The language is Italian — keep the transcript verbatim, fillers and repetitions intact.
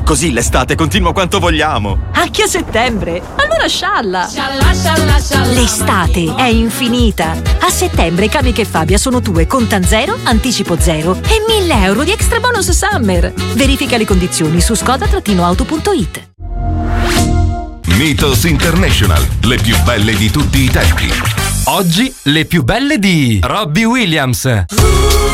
Così l'estate continua quanto vogliamo. Anche a settembre. Allora scialla. Scialla, scialla, scialla. L'estate è infinita. A settembre Camica e Fabia sono tue contan zero, anticipo zero e mille euro di extra bonus summer. Verifica le condizioni su skoda auto punto it. Mythos International, le più belle di tutti i tempi. Oggi le più belle di Robbie Williams.